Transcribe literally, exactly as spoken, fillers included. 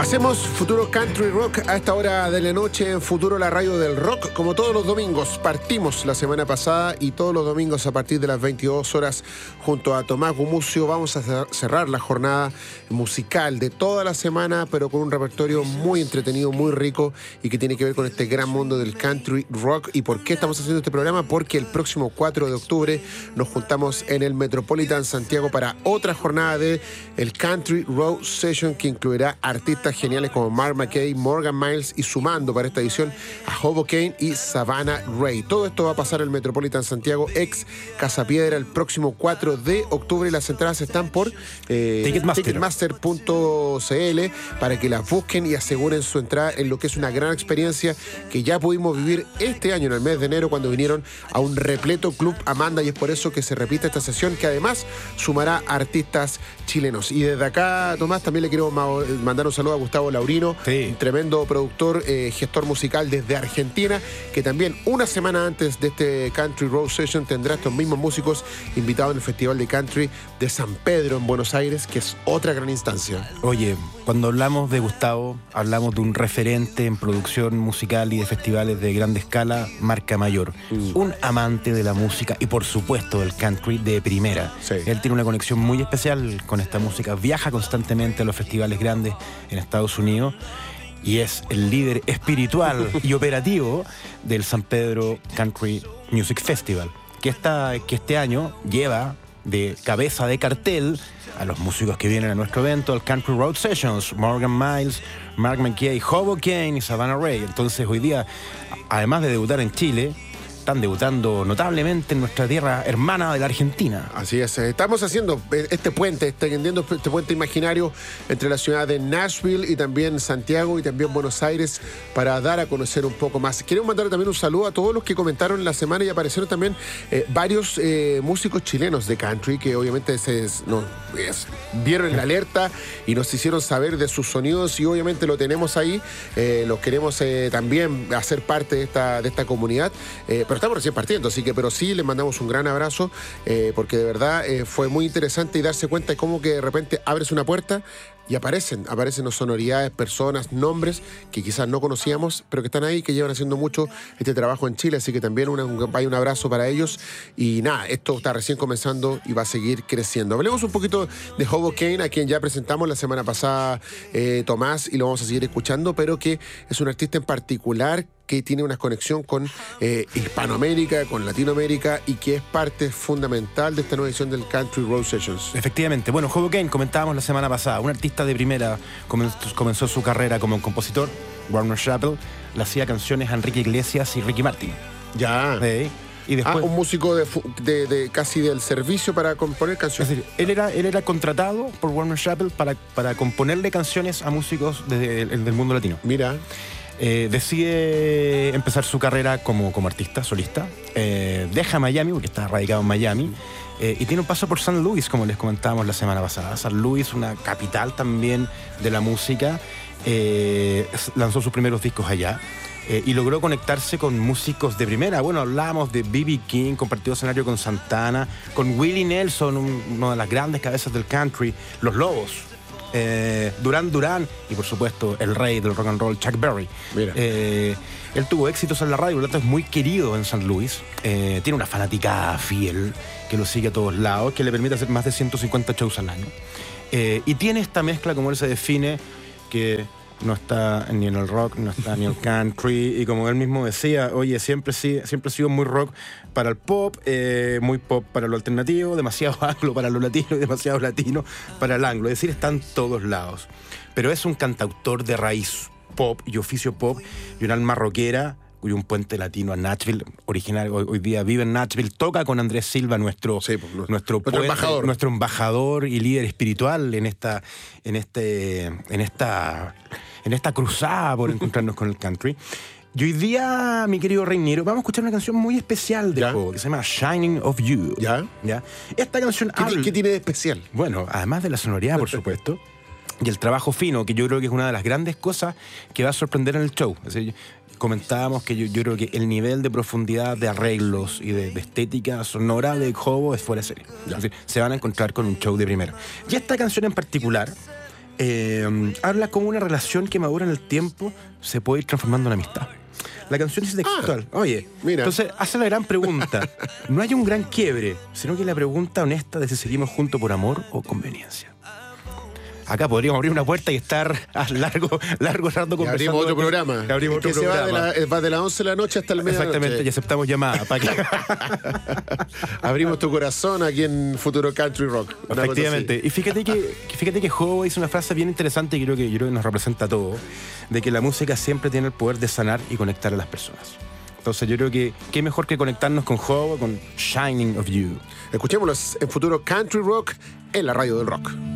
Hacemos Futuro Country Rock a esta hora de la noche en Futuro, la radio del rock. Como todos los domingos, partimos la semana pasada y todos los domingos a partir de las veintidós horas junto a Tomás Gumucio vamos a cerrar la jornada musical de toda la semana, pero con un repertorio muy entretenido, muy rico y que tiene que ver con este gran mundo del country rock. ¿Y por qué estamos haciendo este programa? Porque el próximo cuatro de octubre nos juntamos en el Metropolitan Santiago para otra jornada de el Country Road Session que incluirá artistas geniales como Mark McKay, Morgan Miles y sumando para esta edición a Hobo Kane y Savannah Ray. Todo esto va a pasar en el Metropolitan Santiago, ex Casa Piedra, el próximo cuatro de octubre. Las entradas están por eh, ticketmaster punto c l para que las busquen y aseguren su entrada en lo que es una gran experiencia que ya pudimos vivir este año en el mes de enero cuando vinieron a un repleto Club Amanda, y es por eso que se repite esta sesión que además sumará artistas chilenos. Y desde acá, Tomás, también le quiero mandar un saludo a Gustavo Laurino, sí. Un tremendo productor, eh, gestor musical desde Argentina, que también una semana antes de este Country Road Session tendrá estos mismos músicos invitados en el Festival de Country de San Pedro en Buenos Aires, que es otra gran instancia. Oye, cuando hablamos de Gustavo, hablamos de un referente en producción musical y de festivales de grande escala, marca mayor. Mm. Un amante de la música y por supuesto del country de primera. Sí. Él tiene una conexión muy especial con esta música, viaja constantemente a los festivales grandes en Estados Unidos y es el líder espiritual y operativo del San Pedro Country Music Festival, que, esta, que este año lleva de cabeza de cartel a los músicos que vienen a nuestro evento, el Country Road Sessions, Morgan Miles, Mark McKay, Hobo Kane y Savannah Ray. Entonces hoy día, además de debutar en Chile, están debutando notablemente en nuestra tierra hermana de la Argentina. Así es, estamos haciendo este puente, extendiendo este puente imaginario entre la ciudad de Nashville y también Santiago y también Buenos Aires para dar a conocer un poco más. Queremos mandar también un saludo a todos los que comentaron la semana y aparecieron también eh, varios eh, músicos chilenos de country que obviamente se, no, es, vieron en la alerta y nos hicieron saber de sus sonidos y obviamente lo tenemos ahí, eh, los queremos eh, también hacer parte de esta, de esta comunidad. Eh, Pero estamos recién partiendo, así que, pero sí, les mandamos un gran abrazo, eh, porque de verdad eh, fue muy interesante y darse cuenta de cómo que de repente abres una puerta y aparecen, aparecen sonoridades, personas, nombres que quizás no conocíamos, pero que están ahí, que llevan haciendo mucho este trabajo en Chile, así que también una, un, hay un abrazo para ellos. Y nada, esto está recién comenzando y va a seguir creciendo. Hablemos un poquito de Hobo Kane, a quien ya presentamos la semana pasada, eh, Tomás, y lo vamos a seguir escuchando, pero que es un artista en particular que tiene una conexión con eh, Hispanoamérica, con Latinoamérica y que es parte fundamental de esta nueva edición del Country Road Sessions. Efectivamente. Bueno, Hobo Kane, comentábamos la semana pasada, un artista de primera, comenzó, comenzó su carrera como compositor, Warner Chappell, le hacía canciones a Enrique Iglesias y Ricky Martin. Ya. ¿Sí? Y después, ah, un músico de, de, de casi del servicio para componer canciones. Es decir, él era, él era contratado por Warner Chappell para, para componerle canciones a músicos de, de, del mundo latino. Mira. Eh, decide empezar su carrera como, como artista, solista. Eh, deja Miami, porque está radicado en Miami. Eh, y tiene un paso por San Luis, como les comentábamos la semana pasada. San Luis, una capital también de la música. Eh, lanzó sus primeros discos allá. Eh, y logró conectarse con músicos de primera. Bueno, hablábamos de B B King, compartió escenario con Santana, con Willie Nelson, un, una de las grandes cabezas del country, Los Lobos. Eh, Duran Duran y por supuesto el rey del rock and roll, Chuck Berry. Mira. Eh, él tuvo éxitos en la radio, por lo tanto es muy querido en San Luis. Eh, tiene una fanática fiel que lo sigue a todos lados, que le permite hacer más de ciento cincuenta shows al año. Eh, y tiene esta mezcla, como él se define, que no está ni en el rock, no está ni en el country, y como él mismo decía, oye, siempre, siempre ha sido muy rock para el pop, eh, muy pop para lo alternativo, demasiado anglo para lo latino y demasiado latino para el anglo, es decir, está en todos lados. Pero es un cantautor de raíz pop y oficio pop y un alma rockera, y un puente latino a Nashville, original, hoy, hoy día vive en Nashville, toca con Andrés Silva, nuestro, sí, pues, nuestro, nuestro, puente, embajador. nuestro embajador y líder espiritual en esta, en este, en esta, en esta cruzada por encontrarnos con el country. Y hoy día, mi querido Reiniero, vamos a escuchar una canción muy especial de Hobo, que se llama Shining of You. ¿Ya? ¿Ya? Esta canción ¿Qué, habla... ¿Qué tiene de especial? Bueno, además de la sonoridad, por supuesto, y el trabajo fino, que yo creo que es una de las grandes cosas que va a sorprender en el show. Es decir, comentábamos que yo, yo creo que el nivel de profundidad de arreglos y de, de estética sonora de Hobo es fuera de serie. Es decir, se van a encontrar con un show de primera. Y esta canción en particular eh, habla como una relación que madura en el tiempo se puede ir transformando en amistad. La canción dice textual, ah, oye, mira. Entonces hace la gran pregunta. No hay un gran quiebre, sino que la pregunta honesta de si seguimos juntos por amor o conveniencia. Acá podríamos abrir una puerta y estar a largo, largo rato conversando. Y abrimos otro programa. Y abrimos otro que programa. Se va de, la, va de las once de la noche hasta el medianoche. Exactamente, y aceptamos llamadas. ¿Para qué? Abrimos tu corazón aquí en Futuro Country Rock. Efectivamente. Y fíjate que, fíjate que Joe hizo una frase bien interesante que creo que, yo creo que nos representa a todos, de que la música siempre tiene el poder de sanar y conectar a las personas. Entonces yo creo que qué mejor que conectarnos con Joe, con Shining of You. Escuchémoslos en Futuro Country Rock en la radio del rock.